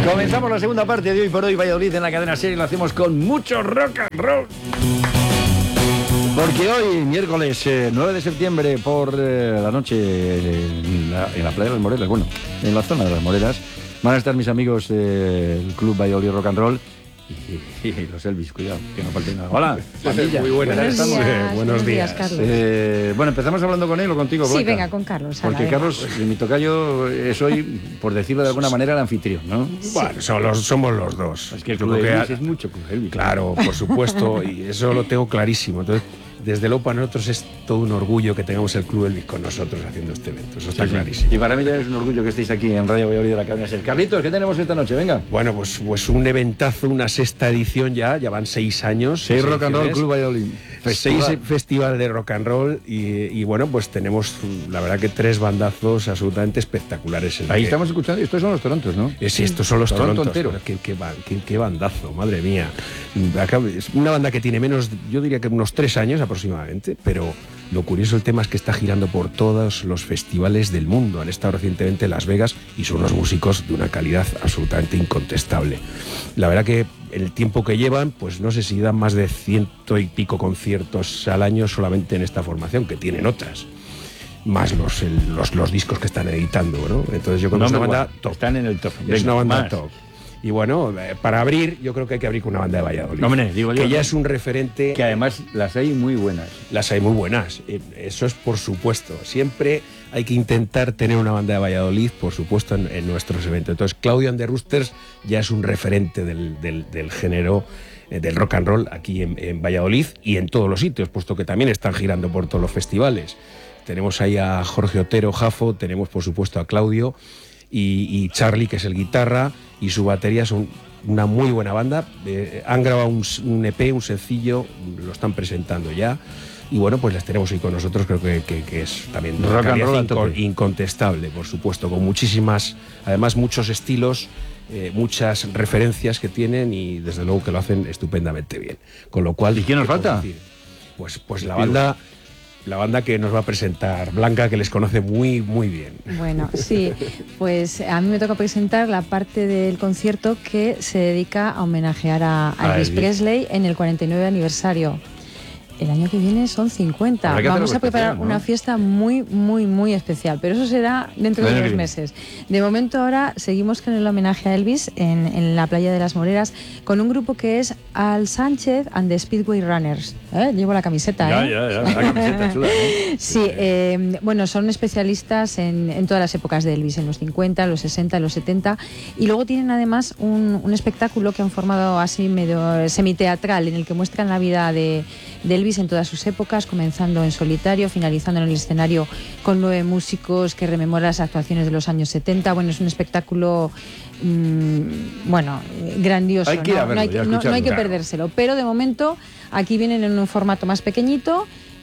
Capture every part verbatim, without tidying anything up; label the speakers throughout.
Speaker 1: Comenzamos la segunda parte de Hoy por Hoy Valladolid en la cadena SER y lo hacemos con mucho rock and roll. Porque hoy, miércoles eh, nueve de septiembre, por eh, la noche, eh, en, la, en la playa de las Moreras, bueno, en la zona de las Moreras, van a estar mis amigos del Club Valladolid Rock and Roll y, y, y los Elvis, cuidado, que no falte nada. Hola, pandilla.
Speaker 2: Muy buenas.
Speaker 3: Buenos días,
Speaker 2: Buenos
Speaker 3: buenos
Speaker 2: días.
Speaker 3: días, Carlos.
Speaker 1: Eh, bueno, empezamos hablando con él o contigo, Blanca.
Speaker 3: Sí, venga, con Carlos.
Speaker 1: Porque
Speaker 3: Ana,
Speaker 1: Carlos, mi tocayo, es hoy, por decirlo de alguna manera, el anfitrión, ¿no?
Speaker 2: Bueno, son los, somos los dos.
Speaker 1: Es que el
Speaker 2: Yo
Speaker 1: Club
Speaker 2: creo
Speaker 1: Elvis
Speaker 2: que-
Speaker 1: es mucho Club Elvis.
Speaker 2: Claro, por supuesto, y eso lo tengo clarísimo. Entonces, desde luego para nosotros es todo un orgullo que tengamos el Club Elvis con nosotros haciendo este evento. Eso está
Speaker 1: Sí, sí.
Speaker 2: clarísimo.
Speaker 1: Y para mí ya es un orgullo que estéis aquí en Radio Valladolid de la cadena SER. Carlitos, ¿qué tenemos esta noche? Venga.
Speaker 2: Bueno, pues, pues un eventazo, una sexta edición ya, ya van seis años.
Speaker 1: Seis Rock and Roll
Speaker 2: ediciones.
Speaker 1: Club Valladolid.
Speaker 2: Seis festival de rock and roll y, y bueno, pues tenemos la verdad que tres bandazos absolutamente espectaculares. En
Speaker 1: Ahí
Speaker 2: que-
Speaker 1: estamos escuchando, estos son los Torontos, ¿no?
Speaker 2: Eh, Sí, estos son los
Speaker 1: Toronto
Speaker 2: Torontos.
Speaker 1: entero.
Speaker 2: Pero Qué, qué, ba- qué- qué bandazo, madre mía. Acá- Es una banda que tiene menos, yo diría que unos tres años aproximadamente, pero lo curioso del tema es que está girando por todos los festivales del mundo. Han estado recientemente en Las Vegas y son unos músicos de una calidad absolutamente incontestable. La verdad que el tiempo que llevan, pues no sé si dan más de ciento y pico conciertos al año solamente en esta formación, que tienen otras. Más los, el- los, los discos que están editando, ¿no? Entonces yo creo que es una
Speaker 1: Number
Speaker 2: banda
Speaker 1: one.
Speaker 2: top.
Speaker 1: Están en el top.
Speaker 2: Es
Speaker 1: Venga,
Speaker 2: una banda
Speaker 1: más.
Speaker 2: top. Y bueno, eh, para abrir, yo creo que hay que abrir con una banda de Valladolid.
Speaker 1: Hombre, digo yo,
Speaker 2: que ya
Speaker 1: ¿no?
Speaker 2: es un referente.
Speaker 1: Que además las hay muy buenas.
Speaker 2: Las hay muy buenas. eh, Eso es por supuesto. Siempre hay que intentar tener una banda de Valladolid, por supuesto, en, en nuestros eventos. Entonces, Claudio and the Roosters ya es un referente del, del- del género eh, del rock and roll aquí en, en Valladolid y en todos los sitios, puesto que también están girando por todos los festivales. Tenemos ahí a Jorge Otero, Jafo, tenemos por supuesto a Claudio y, y Charlie, que es el guitarra, y su batería son una muy buena banda. Eh, han grabado un, un E P, un sencillo, lo están presentando ya. Y bueno, pues las tenemos ahí con nosotros, creo que, que- que es también de una
Speaker 1: Rock and
Speaker 2: calidad
Speaker 1: roll a
Speaker 2: inco-
Speaker 1: tope.
Speaker 2: incontestable, por supuesto, con muchísimas, además muchos estilos, eh, muchas referencias que tienen y desde luego que lo hacen estupendamente bien. Con lo cual,
Speaker 1: ¿Y quién nos
Speaker 2: ¿qué puedo
Speaker 1: falta?
Speaker 2: decir? Pues, pues la banda, la banda que nos va a presentar Blanca, que les conoce muy, muy bien.
Speaker 3: Bueno, sí, pues a mí me toca presentar la parte del concierto que se dedica a homenajear a, a
Speaker 1: A
Speaker 3: Elvis
Speaker 1: Elvis.
Speaker 3: Presley en el cuarenta y nueve aniversario. El año que viene son cincuenta.
Speaker 1: Habrá que
Speaker 3: Vamos
Speaker 1: hacer
Speaker 3: a
Speaker 1: algo
Speaker 3: preparar
Speaker 1: especial, ¿no?
Speaker 3: una fiesta muy, muy, muy especial, pero eso será dentro
Speaker 1: El
Speaker 3: de
Speaker 1: año
Speaker 3: unos
Speaker 1: que
Speaker 3: meses. De momento ahora seguimos con el homenaje a Elvis en, en la playa de las Moreras con un grupo que es Al Sánchez and the Speedway Runners. ¿Eh? Llevo la camiseta,
Speaker 1: Ya,
Speaker 3: ¿eh?
Speaker 1: ya, ya. La camiseta chula, ¿eh?
Speaker 3: Sí, eh, bueno, son especialistas en, en todas las épocas de Elvis, en los cincuenta, los sesenta, los setenta, y luego tienen además un, un espectáculo que han formado así medio semiteatral, en el que muestran la vida de, de Elvis en todas sus épocas, comenzando en solitario, finalizando en el escenario con nueve músicos que rememoran las actuaciones de los años setenta. Bueno, es un espectáculo mmm, bueno, grandioso.
Speaker 1: Hay que ir
Speaker 3: ¿no?
Speaker 1: a verlo,
Speaker 3: no, hay,
Speaker 1: ya
Speaker 3: que- no- no hay que
Speaker 1: escucharlo.
Speaker 3: perdérselo, pero de momento aquí vienen en un formato más pequeñito.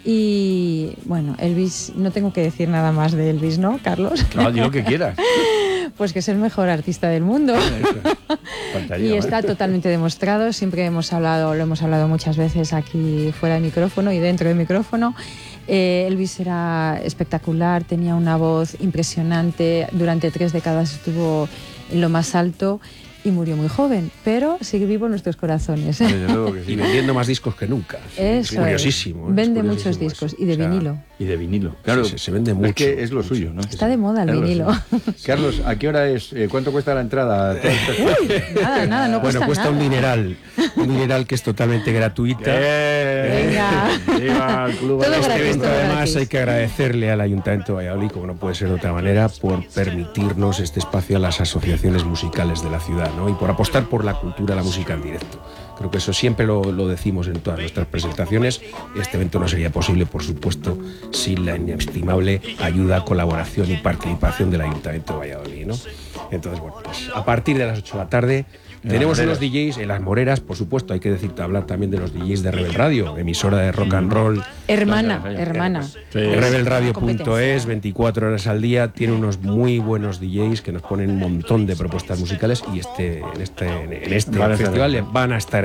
Speaker 3: Y bueno, Elvis, no tengo que decir nada más de Elvis, ¿no, Carlos?
Speaker 1: No, di lo que quieras.
Speaker 3: Pues que es el mejor artista del mundo.
Speaker 1: Faltaría
Speaker 3: Y
Speaker 1: más.
Speaker 3: está totalmente demostrado, siempre hemos hablado, lo hemos hablado muchas veces aquí fuera de micrófono y dentro del micrófono. Eh, Elvis era espectacular, tenía una voz impresionante, durante tres décadas estuvo en lo más alto y murió muy joven, pero sigue vivo en nuestros corazones.
Speaker 1: Desde luego que sí.
Speaker 2: Y vendiendo más discos que nunca.
Speaker 3: Eso
Speaker 2: es curiosísimo.
Speaker 3: es.
Speaker 2: es
Speaker 3: Vende
Speaker 2: curiosísimo
Speaker 3: muchos discos
Speaker 2: eso.
Speaker 3: y de
Speaker 2: O sea,
Speaker 3: vinilo.
Speaker 1: Y de vinilo. Claro,
Speaker 2: se- se vende
Speaker 1: Es
Speaker 2: mucho,
Speaker 1: que es lo
Speaker 2: mucho.
Speaker 1: suyo, ¿no?
Speaker 3: Está de moda el
Speaker 1: Es lo
Speaker 3: vinilo.
Speaker 1: suyo. Carlos, ¿a qué hora es? Eh, ¿Cuánto cuesta la entrada?
Speaker 3: Nada, nada, no cuesta
Speaker 2: Bueno, cuesta un
Speaker 3: nada.
Speaker 2: dineral. Un dineral que es totalmente gratuita.
Speaker 1: Eh,
Speaker 3: Venga.
Speaker 1: Viva el Club
Speaker 3: Todo
Speaker 1: Valladolid.
Speaker 2: Este
Speaker 3: gratis,
Speaker 2: evento,
Speaker 3: todo
Speaker 2: además,
Speaker 3: gratis.
Speaker 2: hay que agradecerle al Ayuntamiento de Valladolid, como no puede ser de otra manera, por permitirnos este espacio a las asociaciones musicales de la ciudad, ¿no? Y por apostar por la cultura, la música en directo. Creo que eso siempre lo, lo decimos en todas nuestras presentaciones. Este evento no sería posible, por supuesto, sin la inestimable ayuda, colaboración y participación del Ayuntamiento de Valladolid, ¿no? Entonces, bueno, pues a partir de las ocho de la tarde tenemos unos D Js en las Moreras, por supuesto. Hay que decir, hablar también de los D Js de Rebel Radio, emisora de rock and roll.
Speaker 3: Hermana,
Speaker 1: Vaya, vaya.
Speaker 3: hermana.
Speaker 1: Sí.
Speaker 2: rebel radio punto
Speaker 3: Competencia.
Speaker 2: es, veinticuatro horas al día, tiene unos muy buenos D Js que nos ponen un montón de propuestas musicales y este, en este, en este
Speaker 1: Van a estar
Speaker 2: festival
Speaker 1: ahí.
Speaker 2: van a estar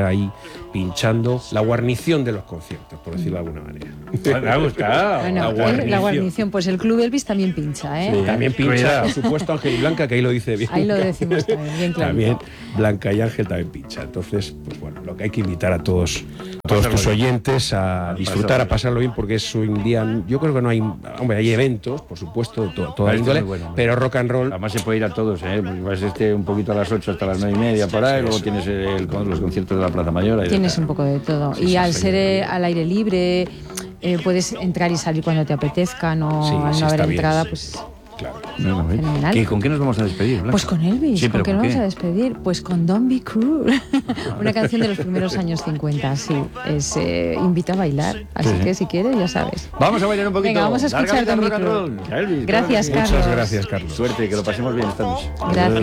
Speaker 2: ahí pinchando la guarnición de los conciertos, por decirlo de alguna manera.
Speaker 1: Me ha gustado.
Speaker 3: Bueno,
Speaker 2: la
Speaker 3: eh,
Speaker 2: guarnición.
Speaker 3: la guarnición, pues el Club Elvis también pincha, ¿eh?
Speaker 1: Sí.
Speaker 2: También pincha,
Speaker 1: Cuidado.
Speaker 2: por supuesto, Ángel y Blanca, que ahí lo dice bien.
Speaker 3: Ahí lo decimos también, bien claro.
Speaker 2: También Blanca y Ángel también pincha. Entonces, pues bueno, lo que hay que invitar a todos, a todos
Speaker 1: pasarlo
Speaker 2: tus
Speaker 1: bien.
Speaker 2: oyentes a disfrutar,
Speaker 1: pasarlo
Speaker 2: a pasarlo bien, porque es un día. Yo creo que no hay. Hombre, hay eventos, por supuesto, de to- toda
Speaker 1: Este
Speaker 2: índole,
Speaker 1: es muy bueno,
Speaker 2: pero rock and roll.
Speaker 1: Además se puede ir a todos, ¿eh? Porque vas este un poquito a las ocho hasta las nueve y media por ahí, luego tienes el- los conciertos de la Plaza Mayor. Ahí
Speaker 3: Tienes
Speaker 1: está.
Speaker 3: un poco de todo.
Speaker 1: Sí,
Speaker 3: y
Speaker 1: sí,
Speaker 3: al
Speaker 1: sí,
Speaker 3: ser
Speaker 1: sí.
Speaker 3: eh, al aire libre, eh, puedes entrar y salir cuando te apetezca, no,
Speaker 2: Sí,
Speaker 3: al
Speaker 2: sí,
Speaker 3: no haber
Speaker 2: está bien,
Speaker 3: entrada,
Speaker 2: sí.
Speaker 3: pues...
Speaker 2: Claro.
Speaker 1: No, no, ¿eh?
Speaker 3: Fenomenal.
Speaker 1: ¿Qué- ¿Con qué nos vamos a despedir, Blanca?
Speaker 3: Pues con Elvis,
Speaker 1: Sí,
Speaker 3: ¿con
Speaker 1: pero
Speaker 3: qué nos
Speaker 1: ¿con
Speaker 3: vamos
Speaker 1: qué?
Speaker 3: a despedir? Pues con Don't Be Cruel, una canción de los primeros años cincuenta, sí, es eh, invita a bailar, así
Speaker 1: Sí, sí.
Speaker 3: que si quieres, ya sabes.
Speaker 1: Vamos a bailar un poquito.
Speaker 3: Venga, vamos a escuchar
Speaker 1: Larga vida al
Speaker 3: Don't Be
Speaker 1: rock and roll.
Speaker 3: Cruel.
Speaker 1: Elvis,
Speaker 3: Gracias,
Speaker 1: claro que sí.
Speaker 3: Carlos.
Speaker 2: Muchas gracias, Carlos.
Speaker 1: Suerte, que lo pasemos bien esta noche.
Speaker 3: Gracias.